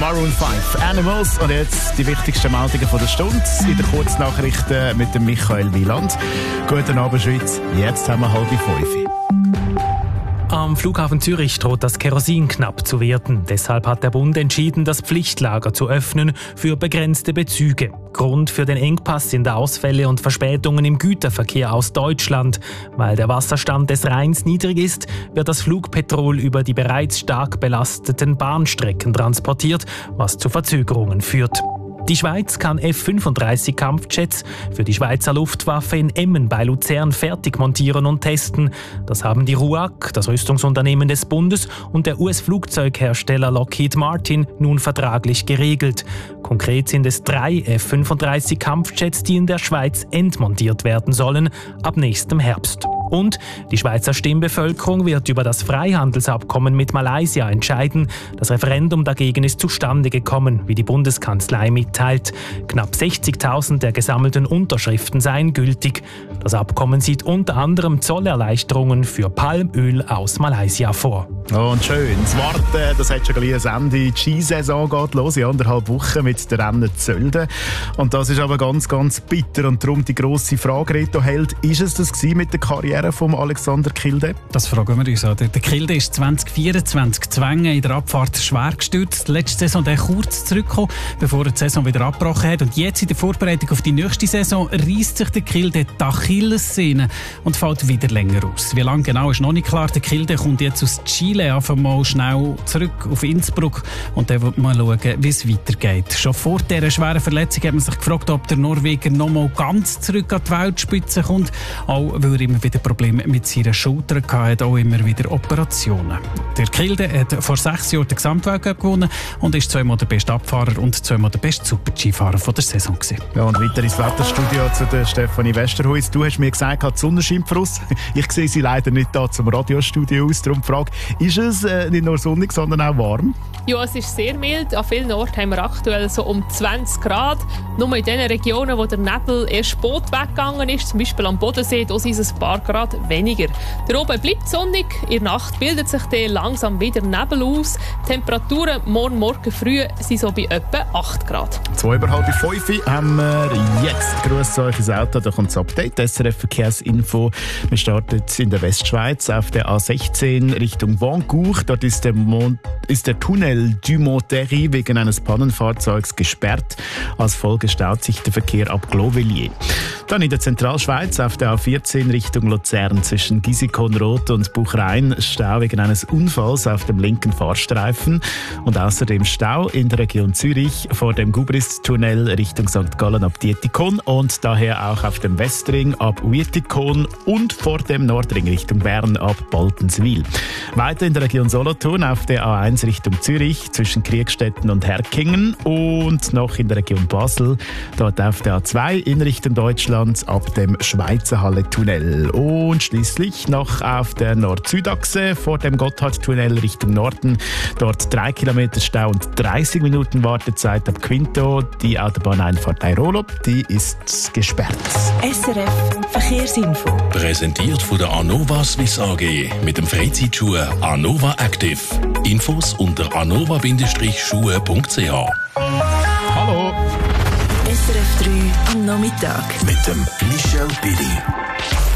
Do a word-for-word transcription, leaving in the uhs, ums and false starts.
Maroon fünf, Animals. Und jetzt die wichtigsten Meldungen von der Stunde in den Kurznachrichten mit dem Michael Wieland. Guten Abend, Schweiz. Jetzt haben wir halb fünf. Am Flughafen Zürich droht das Kerosin knapp zu werden. Deshalb hat der Bund entschieden, das Pflichtlager zu öffnen für begrenzte Bezüge. Grund für den Engpass sind Ausfälle und Verspätungen im Güterverkehr aus Deutschland. Weil der Wasserstand des Rheins niedrig ist, wird das Flugpetrol über die bereits stark belasteten Bahnstrecken transportiert, was zu Verzögerungen führt. Die Schweiz kann F fünfunddreißig Kampfjets für die Schweizer Luftwaffe in Emmen bei Luzern fertig montieren und testen. Das haben die R U A C, das Rüstungsunternehmen des Bundes, und der U S-Flugzeughersteller Lockheed Martin nun vertraglich geregelt. Konkret sind es drei F fünfunddreißig Kampfjets, die in der Schweiz entmontiert werden sollen, ab nächstem Herbst. Und die Schweizer Stimmbevölkerung wird über das Freihandelsabkommen mit Malaysia entscheiden. Das Referendum dagegen ist zustande gekommen, wie die Bundeskanzlei mitteilt. Knapp sechzigtausend der gesammelten Unterschriften seien gültig. Das Abkommen sieht unter anderem Zollerleichterungen für Palmöl aus Malaysia vor. Oh, und schön. Das Warten, das hat schon gleich ein Ende. Die Skisaison geht los in anderthalb Wochen mit den Rennen Zölden. Und das ist aber ganz, ganz bitter. Und darum die grosse Frage, Reto Held, ist es das gewesen mit der Karriere von Alexander Kilde? Das fragen wir uns an. Der Kilde ist zwanzig vierundzwanzig Zwänge in der Abfahrt schwer gestürzt. Letzte Saison der kurz zurückgekommen, bevor er die Saison wieder abgebrochen hat. Und jetzt in der Vorbereitung auf die nächste Saison reißt sich der Kilde die Achillessehne und fällt wieder länger aus. Wie lange genau ist noch nicht klar. Der Kilde kommt jetzt aus Chile einfach mal schnell zurück auf Innsbruck und dann wird man schauen, wie es weitergeht. Schon vor dieser schweren Verletzung hat man sich gefragt, ob der Norweger noch mal ganz zurück an die Weltspitze kommt, auch weil er immer wieder Probleme mit seiner Schulter hatte, auch immer wieder Operationen. Der Kilde hat vor sechs Jahren den Gesamtweltcup gewonnen und ist zweimal der beste Abfahrer und zweimal der beste Super-G-Fahrer der Saison gewesen. Ja, und weiter ins Wetterstudio zu der Stefanie Westerhuis. Du hast mir gesagt, die Sonne scheint für uns. Ich sehe sie leider nicht da zum Radiostudio aus. Darum die Frage, ist es äh, nicht nur sonnig, sondern auch warm? Ja, es ist sehr mild. An vielen Orten haben wir aktuell so um zwanzig Grad. Nur in den Regionen, wo der Nebel erst spät weggegangen ist, zum Beispiel am Bodensee, da sind es ein paar Grad weniger. Der oben bleibt sonnig. In der Nacht bildet sich dann langsam wieder Nebel aus. Die Temperaturen morgen Morgen früh sind so bei etwa acht Grad. Zwei über halb fünf haben wir jetzt. Grüß euch ins Auto, da kommt das Update. S R F Verkehrsinfo. Wir starten in der Westschweiz auf der A sechzehn Richtung Wancourt. Dort ist der, Mont- ist der Tunnel du Monterrey wegen eines Pannenfahrzeugs gesperrt. Als Folge staut sich der Verkehr ab Glovilliers. Dann in der Zentralschweiz auf der A vierzehn Richtung Luzern zwischen Gisikon-Roth und Buchrein Stau wegen eines Unfalls auf dem linken Fahrstreifen und außerdem Stau in der Region Zürich vor dem Gubrist-Tunnel Richtung Sankt Gallen ab Dietikon und daher auch auf dem Westring ab Uetikon und vor dem Nordring Richtung Bern ab Boltenswil. Weiter in der Region Solothurn auf der A eins Richtung Zürich zwischen Kriegstetten und Herkingen und noch in der Region Basel, dort auf der A zwei in Richtung Deutschland ab dem Schweizerhalle-Tunnel. Und schließlich noch auf der Nord-Süd-Achse vor dem Gotthard-Tunnel Richtung Norden. Dort drei Kilometer Stau und dreißig Minuten Wartezeit ab Quinto. Die Autobahneinfahrt Airolo, die ist gesperrt. S R F Verkehrsinfo. Präsentiert von der Anova Swiss A G mit dem Freizeitschuh Anova Active. Infos unter anova Bindestrich-schuhe punkt c h. Hallo! S R F drei am Nachmittag. Mit dem Michel Billy.